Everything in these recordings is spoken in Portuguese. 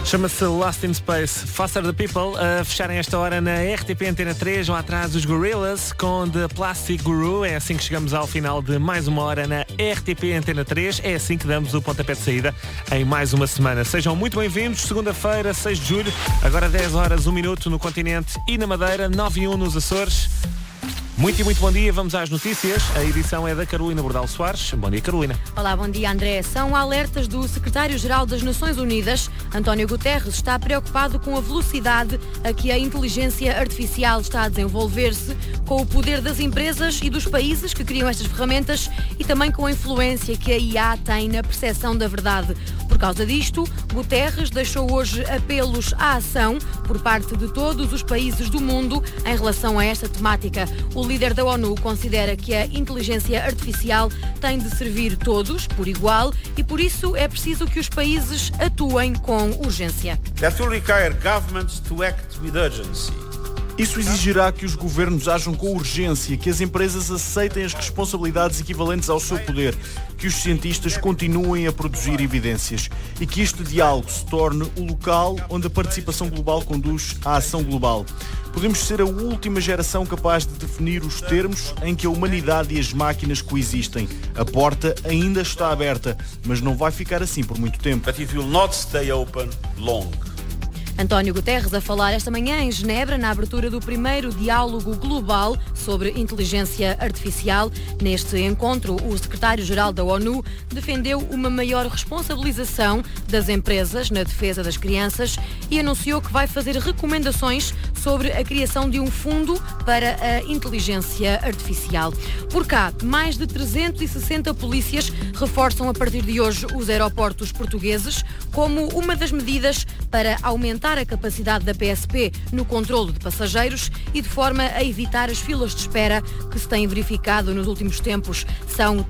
Chama-se Lost in Space. Faster the People a fecharem esta hora na RTP Antena 3, lá atrás os Gorillaz com The Plastic Guru. É assim que chegamos ao final de mais uma hora na RTP Antena 3. É assim que damos o pontapé de saída em mais uma semana. Sejam muito bem-vindos. Segunda-feira, 6 de julho, agora 10 horas, 1 minuto no continente e na Madeira, 9 e 1 nos Açores. Muito bom dia, vamos às notícias. A edição é da Carolina Bordal Soares. Bom dia, Carolina. Olá, bom dia, André. São alertas do secretário-geral das Nações Unidas. António Guterres está preocupado com a velocidade a que a inteligência artificial está a desenvolver-se, com o poder das empresas e dos países que criam estas ferramentas e também com a influência que a IA tem na percepção da verdade. Por causa disto, Guterres deixou hoje apelos à ação por parte de todos os países do mundo em relação a esta temática. O líder da ONU considera que a inteligência artificial tem de servir todos por igual e por isso é preciso que os países atuem com urgência. That will require governments to act with urgency. Isso exigirá que os governos ajam com urgência, que as empresas aceitem as responsabilidades equivalentes ao seu poder, que os cientistas continuem a produzir evidências e que este diálogo se torne o local onde a participação global conduz à ação global. Podemos ser a última geração capaz de definir os termos em que a humanidade e as máquinas coexistem. A porta ainda está aberta, mas não vai ficar assim por muito tempo. But it will not stay open long. António Guterres a falar esta manhã em Genebra na abertura do primeiro diálogo global sobre inteligência artificial. Neste encontro, o secretário-geral da ONU defendeu uma maior responsabilização das empresas na defesa das crianças e anunciou que vai fazer recomendações sobre a criação de um fundo para a inteligência artificial. Por cá, mais de 360 polícias reforçam a partir de hoje os aeroportos portugueses como uma das medidas para aumentar a capacidade da PSP no controlo de passageiros e de forma a evitar as filas de espera que se têm verificado nos últimos tempos. São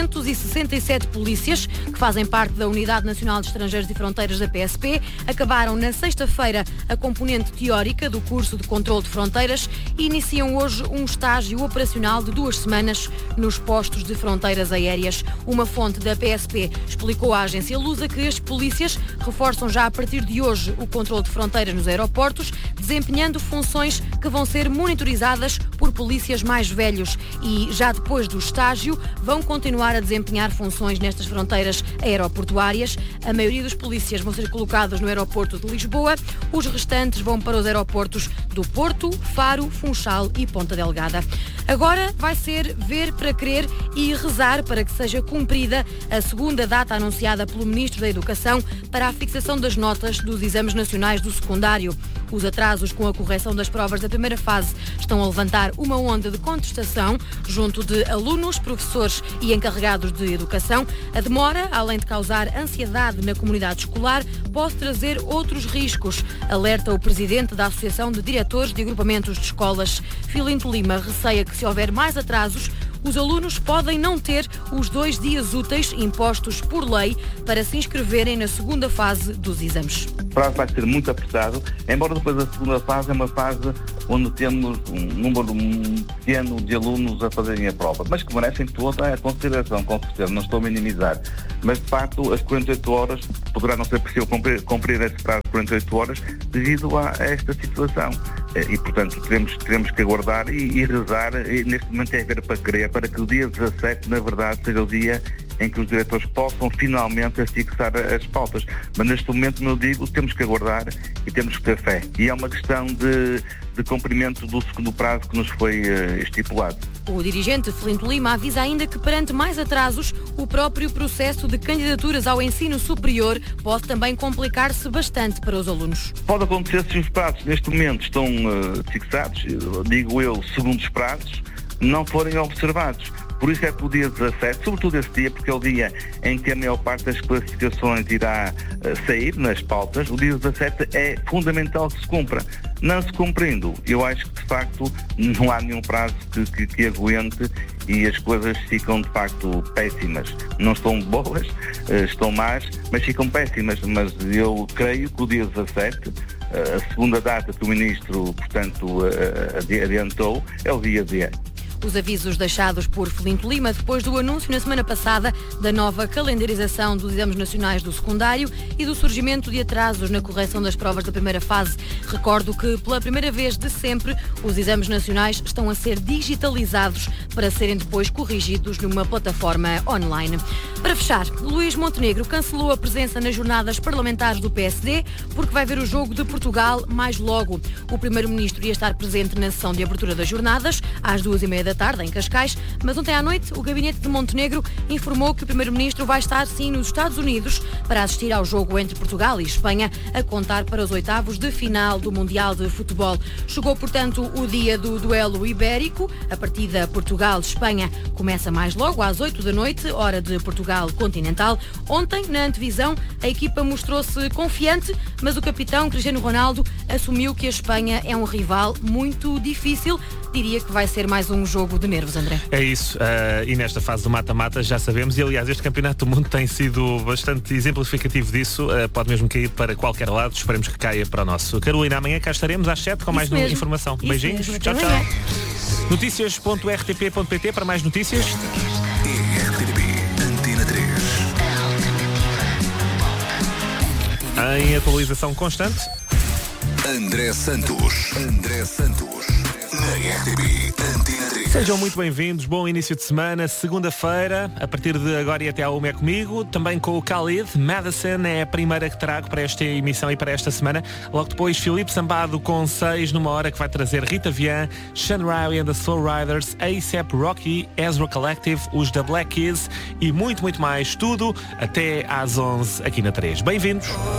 367 polícias que fazem parte da Unidade Nacional de Estrangeiros e Fronteiras da PSP. Acabaram na sexta-feira a componente teórica do curso de controlo de fronteiras e iniciam hoje um estágio operacional de 2 semanas nos postos de fronteiras aéreas. Uma fonte da PSP explicou à agência Lusa que estes polícias reforçam já a partir de hoje o controlo de fronteiras nos aeroportos, desempenhando funções que vão ser monitorizadas por polícias mais velhos e já depois do estágio vão continuar a desempenhar funções nestas fronteiras aeroportuárias. A maioria dos polícias vão ser colocados no aeroporto de Lisboa, os restantes vão para os aeroportos do Porto, Faro, Funchal e Ponta Delgada. Agora vai ser ver para crer e rezar para que seja cumprida a segunda data anunciada pelo Ministro da Educação para a fixação das notas dos exames nacionais do secundário. Os atrasos com a correção das provas da primeira fase estão a levantar uma onda de contestação junto de alunos, professores e encarregados de educação. A demora, além de causar ansiedade na comunidade escolar, pode trazer outros riscos, alerta o presidente da Associação de Diretores de Agrupamentos de Escolas. Filinto Lima receia que se houver mais atrasos, os alunos podem não ter os 2 dias úteis impostos por lei para se inscreverem na segunda fase dos exames. O prazo vai ser muito apertado, embora depois a segunda fase é uma fase onde temos um número pequeno de alunos a fazerem a prova, mas que merecem toda a consideração, com certeza, não estou a minimizar. Mas, de facto, as 48 horas, poderá não ser possível cumprir esse prazo de 48 horas devido a esta situação. E, portanto, teremos que aguardar e rezar, e neste momento é ver para crer, para que o dia 17, na verdade, seja o dia em que os diretores possam finalmente fixar as pautas. Mas neste momento, como eu digo, temos que aguardar e temos que ter fé. E é uma questão de cumprimento do segundo prazo que nos foi estipulado. O dirigente Filinto Lima avisa ainda que perante mais atrasos, o próprio processo de candidaturas ao ensino superior pode também complicar-se bastante para os alunos. Pode acontecer se os prazos neste momento estão fixados, digo eu, segundo os prazos, não forem observados. Por isso é que o dia 17, sobretudo esse dia, porque é o dia em que a maior parte das classificações irá sair nas pautas, o dia 17 é fundamental que se cumpra. Não se cumprindo, eu acho que de facto não há nenhum prazo que aguente e as coisas ficam de facto péssimas. Não estão boas, estão más, mas ficam péssimas. Mas eu creio que o dia 17, a segunda data que o Ministro, portanto, adiantou, é o dia D. Os avisos deixados por Felinto Lima depois do anúncio na semana passada da nova calendarização dos exames nacionais do secundário e do surgimento de atrasos na correção das provas da primeira fase. Recordo que, pela primeira vez de sempre, os exames nacionais estão a ser digitalizados para serem depois corrigidos numa plataforma online. Para fechar, Luís Montenegro cancelou a presença nas jornadas parlamentares do PSD porque vai ver o jogo de Portugal mais logo. O primeiro-ministro ia estar presente na sessão de abertura das jornadas, às 2h30 da tarde, em Cascais, mas ontem à noite o gabinete de Montenegro informou que o primeiro-ministro vai estar sim nos Estados Unidos para assistir ao jogo entre Portugal e Espanha, a contar para os oitavos de final do Mundial de Futebol. Chegou, portanto, o dia do duelo ibérico. A partida Portugal-Espanha começa mais logo, às 8 da noite, hora de Portugal continental. Ontem, na antevisão, a equipa mostrou-se confiante, mas o capitão Cristiano Ronaldo assumiu que a Espanha é um rival muito difícil. Diria que vai ser mais um jogo de nervos, André. É isso, e nesta fase do mata-mata já sabemos, e aliás este campeonato do mundo tem sido bastante exemplificativo disso, pode mesmo cair para qualquer lado, esperemos que caia para o nosso. Carolina, amanhã cá estaremos às 7 com mais informação. Isso Beijinhos, mesmo. tchau, tchau. Notícias.rtp.pt para mais notícias. Em atualização constante. André Santos, na RTP Antena 3. Sejam muito bem-vindos, bom início de semana, segunda-feira, a partir de agora e até ao 1 é comigo, também com o Khalid. Madison é a primeira que trago para esta emissão e para esta semana. Logo depois, Filipe Sambado com 6 numa hora, que vai trazer Rita Vian, Sean Riley and the Soul Riders, A$AP Rocky, Ezra Collective, os da Black Keys e muito, muito mais. Tudo até às 11 aqui na 3. Bem-vindos.